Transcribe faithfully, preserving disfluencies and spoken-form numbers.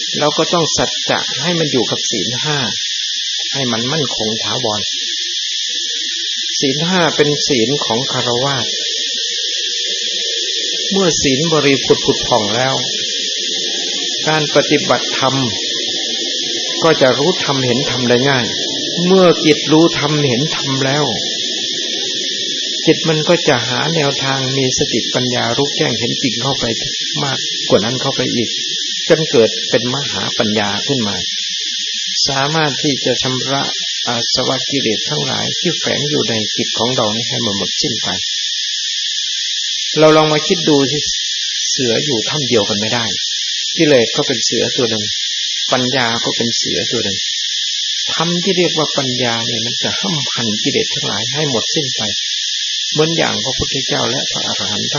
เราก็ต้องสัจจะให้มันอยู่กับศีลห้าให้มันมั่นคงถาวรศีลห้าเป็นศีลของฆราวาสเมื่อศีลบริสุทธิ์ผุดผ่องแล้วการปฏิบัติธรรมก็จะรู้ธรรมเห็นธรรมได้ง่ายเมื่อจิตรู้ธรรมเห็นธรรมแล้วจิตมันก็จะหาแนวทางมีสติปัญญารู้แจ้งเห็นจริงเข้าไปมากกว่านั้นเข้าไปอีกจนเกิดเป็นมหาปัญญาขึ้นมาสามารถที่จะชำระอาสวะกิเลสทั้งหลายที่แฝงอยู่ในจิตของเราให้มันหมดสิ้นไปเราลองมาคิดดูสิเสืออยู่ถ้ำเดียวกันไม่ได้กิเลสก็เป็นเสือตัวหนึ่งปัญญาก็เป็นเสือตัวหนึ่งธรรมที่เรียกว่าปัญญาเนี่ยมันจะห้ำพันกิเลสทั้งหลายให้หมดสิ้นไปเหมือนอย่างพระพุทธเจ้าและพระอรหันต์ทั้ง